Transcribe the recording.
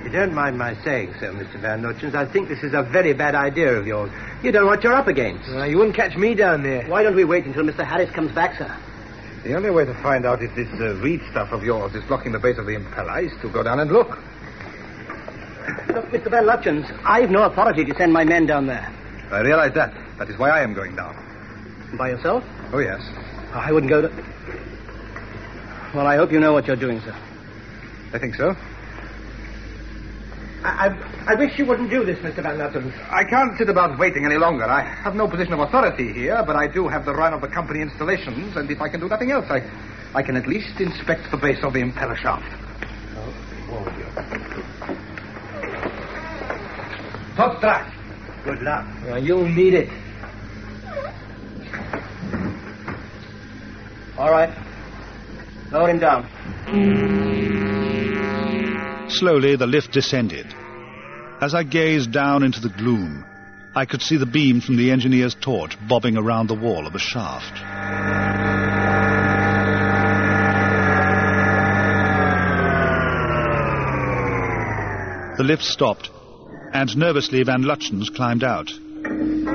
you don't mind my saying so, Mr. Van Lutyens, I think this is a very bad idea of yours. You don't know what you're up against. You wouldn't catch me down there. Why don't we wait until Mr. Harris comes back, sir? The only way to find out if this reed stuff of yours is blocking the base of the impeller is to go down and look. Look, Mr. Van Lutyens, I've no authority to send my men down there. I realize that. That is why I am going down. By yourself? Oh, yes. I wouldn't go to... Well, I hope you know what you're doing, sir. I think so. I wish you wouldn't do this, Mr. Van Lutyens. I can't sit about waiting any longer. I have no position of authority here, but I do have the run of the company installations, and if I can do nothing else, I can at least inspect the base of the impeller shaft. Top track. Good luck. You'll need it. All right. Lower him down. Slowly, the lift descended. As I gazed down into the gloom, I could see the beam from the engineer's torch bobbing around the wall of the shaft. The lift stopped, and nervously Van Lutyens climbed out.